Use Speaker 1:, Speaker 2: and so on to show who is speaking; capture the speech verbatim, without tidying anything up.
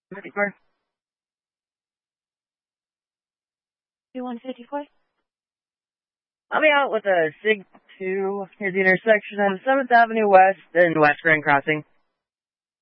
Speaker 1: fifty-four.
Speaker 2: two one fifty-four.
Speaker 1: I'll be out with a SIG two near the intersection of seventh Avenue West and West Grand Crossing.